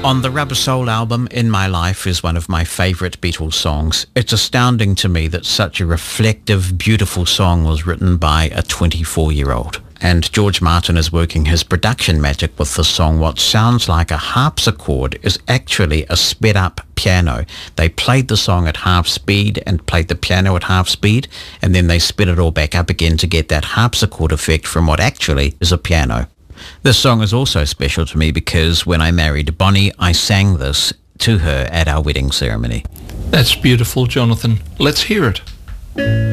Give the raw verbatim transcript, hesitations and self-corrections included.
On the Rubber Soul album, In My Life is one of my favourite Beatles songs. It's astounding to me that such a reflective, beautiful song was written by a twenty-four-year-old. And George Martin is working his production magic with the song. What sounds like a harpsichord is actually a sped-up piano. They played the song at half speed and played the piano at half speed, and then they sped it all back up again to get that harpsichord effect from what actually is a piano. This song is also special to me because when I married Bonnie, I sang this to her at our wedding ceremony. That's beautiful, Jonathan. Let's hear it.